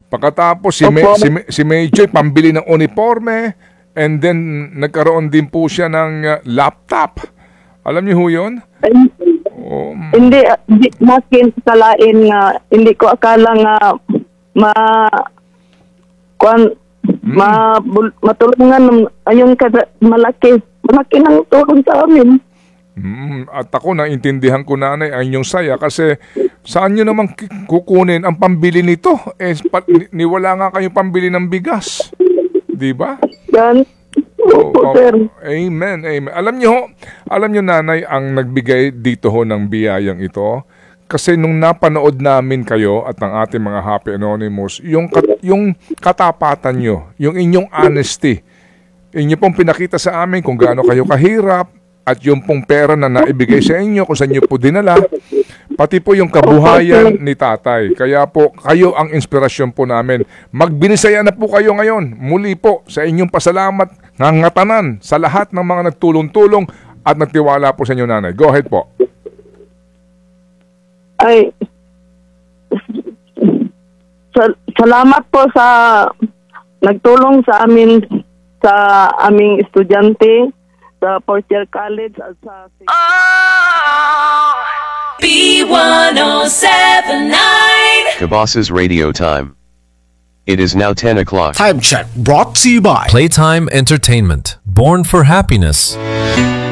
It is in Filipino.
Pagkatapos si Major pambili ng uniforme, and then nagkaroon din po siya ng laptop. Alam niyo ho yun? Hindi makin salain nga hindi ko akala nga matulungan ayun malaki ng tulong sa amin. At ako, naintindihan ko, nanay, ang inyong saya kasi saan nyo naman kukunin ang pambili nito? Niwala nga kayo pambili ng bigas. Di ba? Yan. Sir. Amen, amen. Alam nyo, nanay, ang nagbigay dito ho ng biyayang ito, kasi nung napanood namin kayo at ang ating mga Happy Anonymous, yung katapatan nyo, yung inyong honesty, inyo pong pinakita sa amin kung gaano kayo kahirap, at yung pong pera na naibigay sa inyo, kung saan nyo po dinala, pati po yung kabuhayan ni tatay. Kaya po, kayo ang inspirasyon po namin. Magbinisaya na po kayo ngayon. Muli po, sa inyong pasalamat, ngangatanan sa lahat ng mga nagtulong-tulong at nagtiwala po sa inyo, nanay. Go ahead po. Ay, salamat po sa nagtulong sa amin, sa aming estudyante, sa fourth year college at sa B1079 Kabas's Radio Time. It is now 10 o'clock. Time check brought to you by Playtime Entertainment. Born for happiness.